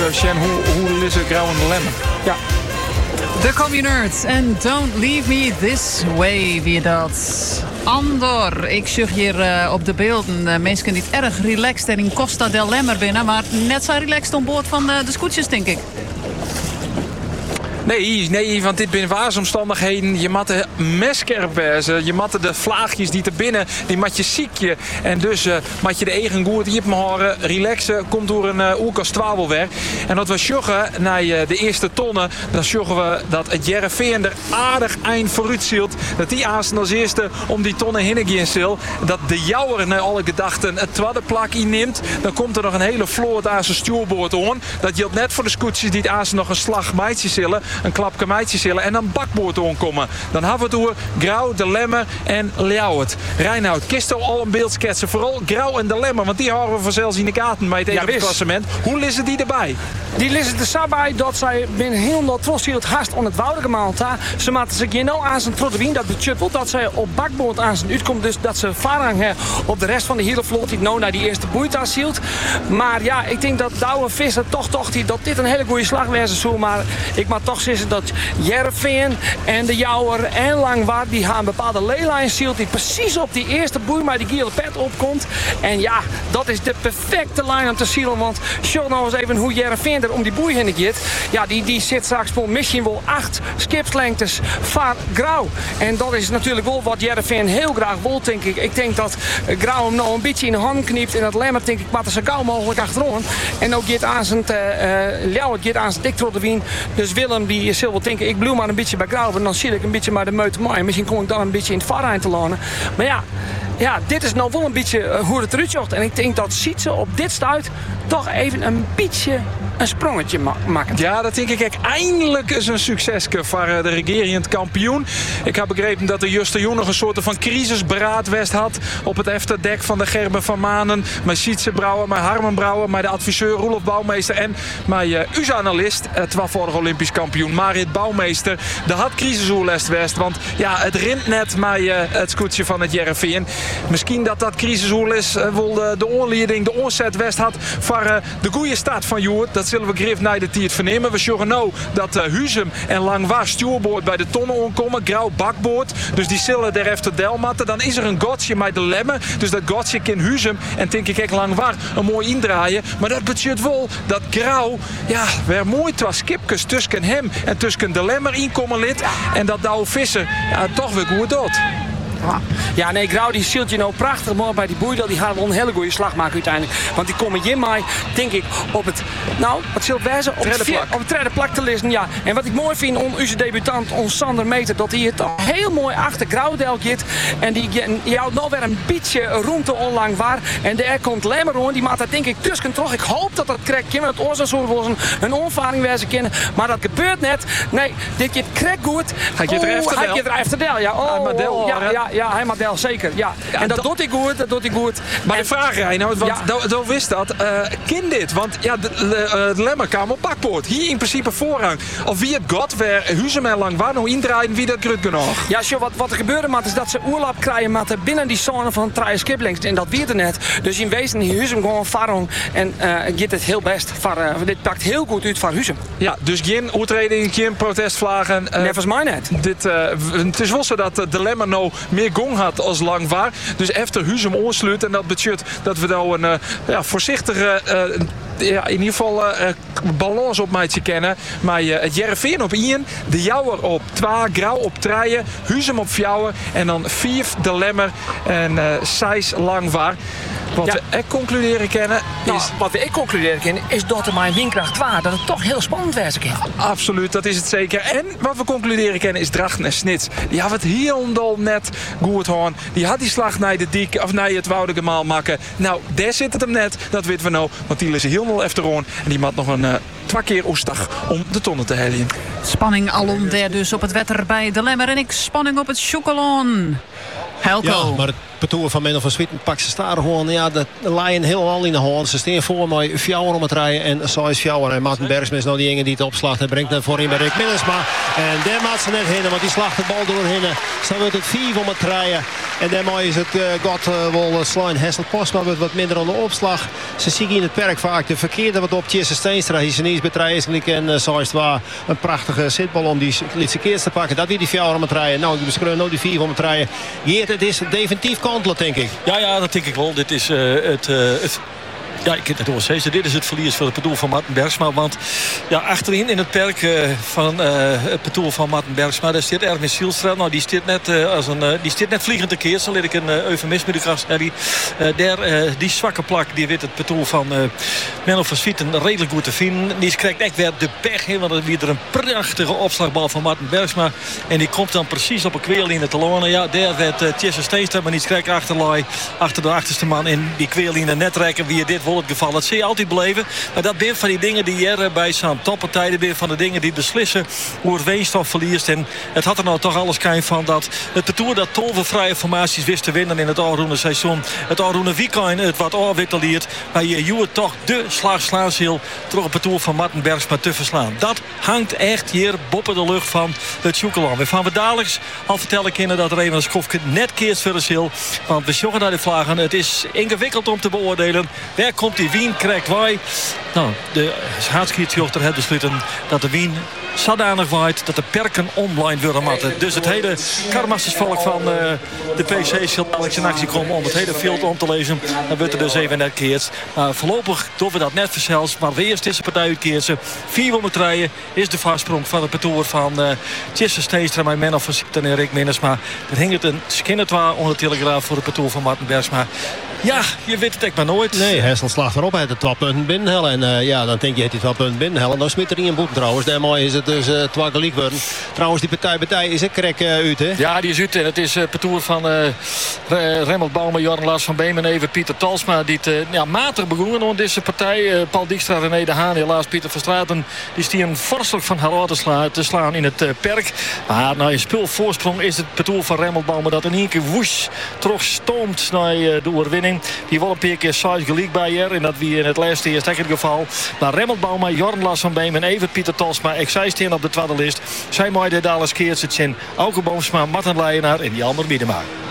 Shen, hoe is het Grauw en de Lemmer? Ja. De Communards en Don't Leave Me This Way, wie dat. Andor, ik zag hier op de beelden mensen die het erg relaxed en in Costa del Lemmer binnen, maar net zo relaxed aan boord van de scootjes, denk ik. Nee, want dit binnen waarsomstandigheden. Je mat de messkerp wezen. Je mat de vlaagjes die er binnen, die mat je ziekje. En dus mat je de eigen goed hier op horen. Relaxen, komt door een oerkast 12 weer. En dat we sjoggen naar de eerste tonnen. Dan sjoggen we dat het Jereveen er aardig eind vooruit zielt. Dat die aanstaan als eerste om die tonnen heen gaan zil. Dat de jouwer naar alle gedachten het tweede plak inneemt. Dan komt er nog een hele vloot aan zijn stuurboord aan. Dat geldt net voor de scootjes die het aanstaan nog een slag meidjes zullen. Een klapje meidjes zullen en dan bakboord aankomen. Dan hebben we het door Grauw, de Lemmer en Ljouwert. Reinoud, kist al een beeld schetsen. Vooral Grauw en de Lemmer, want die houden we vanzelfs in de gaten bij het evenwicht klassement. Hoe lissen die erbij? Die lissen er zo bij dat zij binnen heel trots het haast aan het woudige maalta. Ze maken zich hier nou aan zijn trotterwien. Dat betekent dat zij op bakboord aan zijn uitkomt. Dus dat ze voorrang hebben op de rest van de hele vloot die nou naar die eerste boeita zielt. Maar ja, ik denk dat Douwe Visser toch dat dit een hele goede slag was. Maar ik mag toch zeggen dat Jereveen en de Jouwer en Langwaard die gaan bepaalde leelijns zielt die precies op die eerste boei maar die gele pet opkomt. En ja, dat is de perfecte lijn om te zielen. Want show nou eens even hoe Jereveen er om die boei heen gaat. Ja, die zit straks misschien wel 8 skipslengtes van Grauw. En dat is natuurlijk wel wat Jereveen heel graag wil, denk ik. Ik denk dat Grauw hem nou een beetje in de hand kniept. En dat Lemmer, denk ik, maar er zo gauw mogelijk achterom. En ook gaat aan zijn Ljouwert gaat aan zijn diktrotterwien. Dus Willem die zal wel denken, ik bloem maar een beetje bij Grauw. En dan zie ik een beetje maar de meute mooi. Misschien kom ik dan een beetje in het varrein te lonen. Maar ja, dit is nou wel een beetje hoe het eruit zocht. En ik denk dat Sietse op dit stuit toch even een beetje een sprongetje maken. Ja, dat denk ik. Eindelijk is een succesje voor de regerend kampioen. Ik heb begrepen dat de Juster nog een soort van crisisberaad had op het efterdek van de Gerben van Manen. Met Sietse Brouwer, met Harmen Brouwer, met de adviseur Roelof Bouwmeester en met US-analyst, het vorige Olympisch kampioen Marit Bouwmeester. De had crisisoerlest west, want ja, het rint net met het scootje van het Jereveen. Misschien dat crisisoerlest wel de oorleiding, de oorzet west had voor de goede staat van Joert. Dat zullen we grif naar de tijd vernemen. We zorgen nou dat Huzum en Langwaar stuurboord bij de tonnen aankomen. Grauw bakboord. Dus die zullen er even delmatten. Dan is er een godsje met de Lemmer. Dus dat godsje kan Huzum en denk ik Langwaar een mooi indraaien. Maar dat betekent wel dat Grauw, ja, weer mooi twee skipjes tussen hem en tussen de Lemmer inkomen lid. En dat Douwe Visser toch weer goed doet. Ja, nee, Grauw die zielt je nou prachtig mooi bij die boeidel. Die gaat wel een hele goede slag maken uiteindelijk. Want die komen hier mij, denk ik, op het, nou, wat zult wijzen? Op het derde plak te lezen, ja. En wat ik mooi vind, onze debutant, ons Sander Meter, dat hij het heel mooi achter Grauwdel gaat. En die houdt nou weer een beetje roemte onlang waar. En daar komt Lemmer hoor, die maakt dat denk ik tussen terug. Ik hoop dat dat krijgt. Want het oorzaak zou een onvaring wijzen kennen. Maar dat gebeurt net. Nee, dit gaat krijgt goed. Hij gaat er even del, ja. Ja, hij mag wel, zeker. Ja. En dat doet hij goed, Maar de vraag, Reinoud, want zo wist dat. Kind dit? Want ja, de Lemmer kwam op bakboord. Hier in principe voorrang. Of wie het god, waar Huzum en Langwaar nog indraaien, wie dat grut genoeg. Ja, wat er gebeurde, maar is dat ze oorlap krijgen met binnen die zone van Traje Skiplinks. En dat weet er net. Dus in wezen, Huzum gewoon varong. En gaat het heel best. Dit pakt heel goed uit van Huzum. Ja, dus geen uitreding, geen protestvlagen. Volgens mij net. Het is wel zo dat de Lemmer nou meer gong had als Langwaar. Dus efter Huzum oorsluit. En dat betekent dat we nou een voorzichtige... in ieder geval balans op meidje kennen. Maar het Jereveen op 1, de Jouwer op 2, Grauw op 3, Huzum op 4 en dan 4 de Lemmer en 6 Langwaar. Wat we concluderen kennen is dat er mijn windkracht 2, dat het toch heel spannend was. Absoluut, dat is het zeker. En wat we concluderen kennen is Drachten en Snits. Die hebben het heel net goed hoorn. Die had die slag naar de dik of naar het Woudegemaal maken. Nou, daar zit het hem net. Dat weten we nou, want die is heel efteroon. En die maakt nog een 2 keer oestag om de tonnen te halen. Spanning alom daar dus op het wetter bij de Lemmer. En ik spanning op het Chocolon. Helco. Ja, maar het parcours van Mendel van Swieten pakt ze staren gewoon. Ja, de lijn helemaal in de hand. Ze staan voor mij Fjouwer om het rijden. En zo is Fjouwer. En Maarten Bergsma is nou die enge die het opslacht. En brengt hem voorin bij Rick Minnesma. En daar maakt ze net heen. Want die slacht de bal door heen. Zo wordt het 4 om het rijden. En daarmee is het God wel slaan. Hessel Postma wordt wat minder aan de opslag. Ze zien in het perk vaak de verkeerde wat op Jesse Steenstra. Hij is ineens betreizelijk en zo is het waar een prachtige zitbal om die lietse keers te pakken. Dat weer die 4 om het rijden. Nou, ik beschreef nou die 4 om het rijden. Geert, het is definitief kantelen, denk ik. Ja, dat denk ik wel. Dit is ja, ik heb het al steeds. Dit is het verlies van het patoel van Marten Bergsma. Want ja, achterin in het perk van het patoel van Marten Bergsma, daar zit Erwin Zielstra. Nou, die zit net vliegend te keer. Zo leer ik een eufemisme de gast. Die zwakke plak, die weet het patoel van Menno van Swieten redelijk goed te vinden. Die krijgt echt weer de pech in. Want er weer een prachtige opslagbal van Marten Bergsma. En die komt dan precies op een kweerlijne te lonen. Ja, daar werd Jesse Steenstra, maar niet krijgt achter de achterste man. En die kweerlijne net trekken wie dit het geval. Dat zie je altijd beleven. Maar dat zijn van die dingen die er bij zo'n toppartijden zijn. Van de dingen die beslissen hoe het Weenstof verliest. En het had er nou toch alles kijn van dat het parcours dat tolvervrije formaties wist te winnen in het Alroene seizoen. Het Alroene weekend het wat afwikkeliert. Maar je toch de slaagslaansheel terug op het parcours van Marten Bergsma te verslaan. Dat hangt echt hier boven de lucht van het Sjoekeland. We van dadelijks al vertellen kinderen dat er even een schofje net keert voor de zil. Want we zoeken naar de vlaggen. Het is ingewikkeld om te beoordelen. Waar komt die Wien, krijgt wij. Nou, de schaatskietsjochter heeft besloten dat de Wien zodanig waait dat de perken online willen matten. Dus het hele karmastersvolk van de PC zal Alex in actie komen om het hele veld om te lezen. Dan wordt er dus even net keert. Voorlopig doen we dat net verzels. Maar de eerste is de partij uitkeersen. 4 rijden is de vastsprong van het parcours van Jesse Steenstra, mijn Menno van Swieten en Rick Minnesma. Er hing het een skinnertwaar onder de telegraaf voor het parcours van Marten Bergsma. Ja, je weet het echt maar nooit. Nee, Hessel slaagt erop. Hij heeft de 12 punten binnenhellen. En dan denk je, hij die 12 punten binnenhellen. Nou smit er niet een boek trouwens. Daarmee is het dus 2 gelijk worden. Trouwens, die partij is een krek uit, hè? Ja, die is uit. En het is het parcours van Remmelt Bouwman, Jorn Lars van Beemen en even Pieter Talsma. Die het matig begonnen onder deze partij. Paul Dijkstra, René de Haan, helaas Pieter Verstraeten. Die stien vorstelijk van haar te slaan in het perk. Maar na een spulvoorsprong is het parcours van Remmelt Bouwman dat in één keer woes terug stoomt naar de overwinning. Die wel een paar keer size gelijk bij je. En dat wie in het laatste is het geval. Maar Remmelt Bouwman, Jorn Lars van Beemen en even Pieter Talsma. Ik zei steen op de tweede list. Zij mooi de Dallas Keertsen, Auke Boomsma, Marten Leijenaar en Jalmer Biedema.